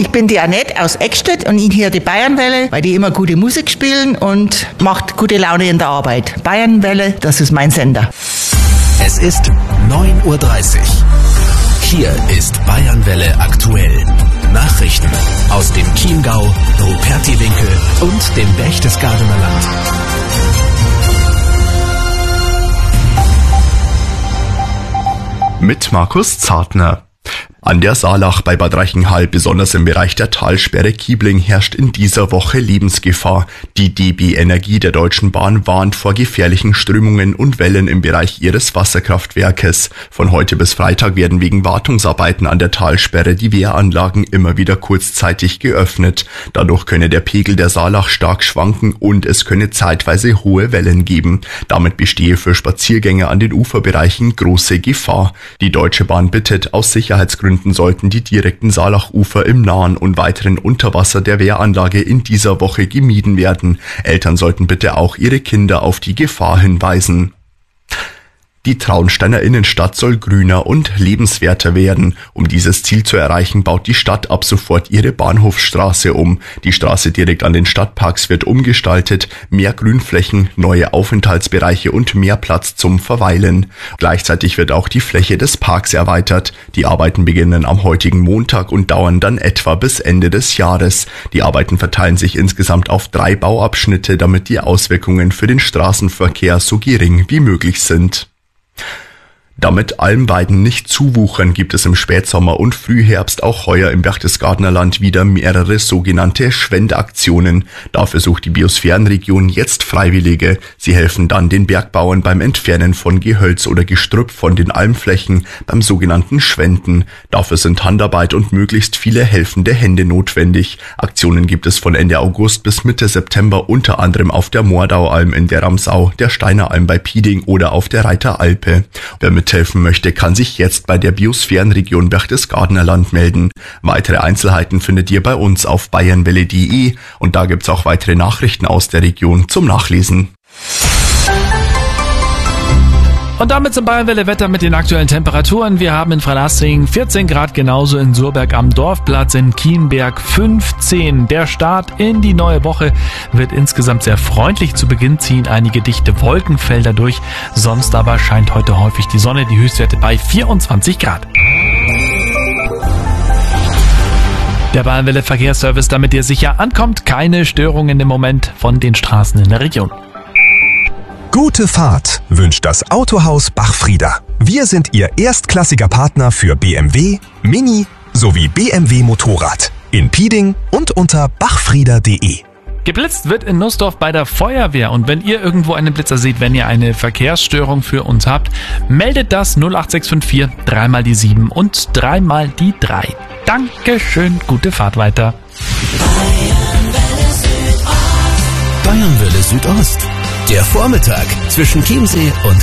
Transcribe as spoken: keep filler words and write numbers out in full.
ich bin die Annette aus Eckstedt und ich höre die Bayernwelle, weil die immer gute Musik spielen und macht gute Laune in der Arbeit. Bayernwelle, das ist mein Sender. Es ist neun Uhr dreißig. Hier ist Bayernwelle aktuell. Nachrichten aus dem Chiemgau, Rupertiwinkel und dem Berchtesgadener Land. Mit Markus Zartner. An der Saalach bei Bad Reichenhall, besonders im Bereich der Talsperre Kiebling, herrscht in dieser Woche Lebensgefahr. Die D B Energie der Deutschen Bahn warnt vor gefährlichen Strömungen und Wellen im Bereich ihres Wasserkraftwerkes. Von heute bis Freitag werden wegen Wartungsarbeiten an der Talsperre die Wehranlagen immer wieder kurzzeitig geöffnet. Dadurch könne der Pegel der Saalach stark schwanken und es könne zeitweise hohe Wellen geben. Damit bestehe für Spaziergänger an den Uferbereichen große Gefahr. Die Deutsche Bahn bittet, aus Sicherheitsgründen sollten die direkten Saalachufer im nahen und weiteren Unterwasser der Wehranlage in dieser Woche gemieden werden. Eltern sollten bitte auch ihre Kinder auf die Gefahr hinweisen. Die Traunsteiner Innenstadt soll grüner und lebenswerter werden. Um dieses Ziel zu erreichen, baut die Stadt ab sofort ihre Bahnhofsstraße um. Die Straße direkt an den Stadtparks wird umgestaltet, mehr Grünflächen, neue Aufenthaltsbereiche und mehr Platz zum Verweilen. Gleichzeitig wird auch die Fläche des Parks erweitert. Die Arbeiten beginnen am heutigen Montag und dauern dann etwa bis Ende des Jahres. Die Arbeiten verteilen sich insgesamt auf drei Bauabschnitte, damit die Auswirkungen für den Straßenverkehr so gering wie möglich sind. Damit Almweiden nicht zuwuchern, gibt es im Spätsommer und Frühherbst auch heuer im Berchtesgadener Land wieder mehrere sogenannte Schwendaktionen. Dafür sucht die Biosphärenregion jetzt Freiwillige. Sie helfen dann den Bergbauern beim Entfernen von Gehölz oder Gestrüpp von den Almflächen, beim sogenannten Schwenden. Dafür sind Handarbeit und möglichst viele helfende Hände notwendig. Aktionen gibt es von Ende August bis Mitte September unter anderem auf der Mordaualm in der Ramsau, der Steineralm bei Pieding oder auf der Reiteralpe. Wer mit helfen möchte, kann sich jetzt bei der Biosphärenregion Berchtesgadener Land melden. Weitere Einzelheiten findet ihr bei uns auf bayernwelle punkt de und da gibt's auch weitere Nachrichten aus der Region zum Nachlesen. Und damit zum Bayernwelle-Wetter mit den aktuellen Temperaturen. Wir haben in Freilassing vierzehn Grad, genauso in Surberg am Dorfplatz, in Kienberg fünfzehn. Der Start in die neue Woche wird insgesamt sehr freundlich. Zu Beginn ziehen einige dichte Wolkenfelder durch. Sonst aber scheint heute häufig die Sonne, die Höchstwerte bei vierundzwanzig Grad. Der Bayernwelle-Verkehrsservice, damit ihr sicher ankommt. Keine Störungen im Moment von den Straßen in der Region. Gute Fahrt wünscht das Autohaus Bachfrieder. Wir sind Ihr erstklassiger Partner für B M W, Mini sowie B M W Motorrad. In Pieding und unter bachfrieder punkt de. Geblitzt wird in Nussdorf bei der Feuerwehr und wenn ihr irgendwo einen Blitzer seht, wenn ihr eine Verkehrsstörung für uns habt, meldet das null acht sechs fünf vier, dreimal die sieben und dreimal die drei. Dankeschön, gute Fahrt weiter. Bayernwelle Südost. Der Vormittag zwischen Chiemsee und